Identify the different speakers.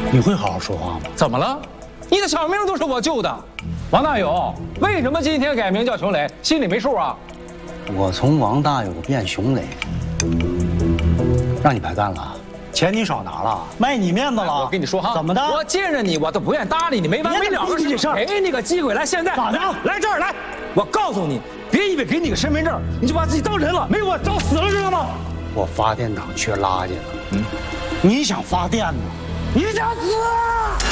Speaker 1: 你会好好说话吗？
Speaker 2: 怎么了？你的小命都是我救的。王大勇，为什么今天改名叫熊磊？心里没数啊？
Speaker 1: 我从王大勇变熊磊，让你白干了，钱你少拿了，卖你面子了。
Speaker 2: 我跟你说哈，
Speaker 1: 怎么的？
Speaker 2: 我见着你我都不愿搭理你，没完没了的事。给你个机会，来，现在
Speaker 1: 咋的？
Speaker 2: 来这儿来！我告诉你，别以为给你个身份证你就把自己当人了，没我早死了，知道吗？
Speaker 1: 我发电厂缺垃圾了，你想发电呢？你想死？